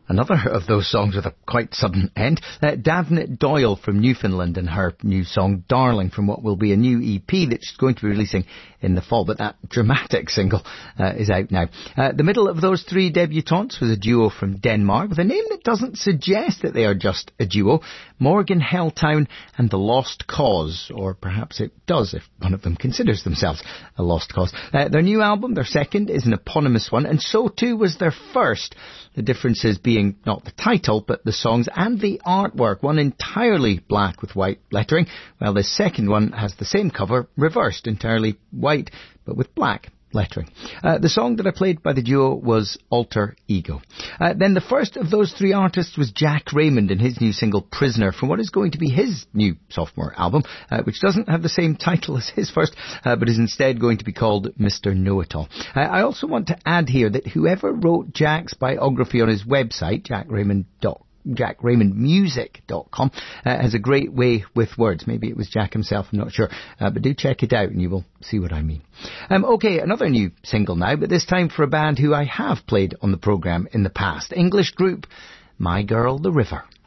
Another of those songs with a quite sudden end. Davnet Doyle from Newfoundland and her new song Darling from what will be a new EP that she's going to be releasing in the fall, but that dramatic single is out now. The middle of those three debutantes was a duo from Denmark with a name that doesn't suggest that they are just a duo. Morgan Helltown and The Lost Cause, or perhaps it does if one of them considers themselves a lost cause. Their new album, their second, is an eponymous one, and so too was their first. The differences being not the title, but the songs and the artwork. One entirely black with white lettering, while the second one has the same cover, reversed, entirely white, but with black lettering. The song that I played by the duo was Alter Ego. Then the first of those three artists was Jack Raymond and his new single Prisoner from what is going to be his new sophomore album, which doesn't have the same title as his first, but is instead going to be called Mr. Know-It-All. I also want to add here that whoever wrote Jack's biography on his website, jackraymondmusic.com, has a great way with words. Maybe it was Jack himself, I'm not sure. But do check it out and you will see what I mean. Okay, another new single now, but this time for a band who I have played on the programme in the past. English group My Girl the River.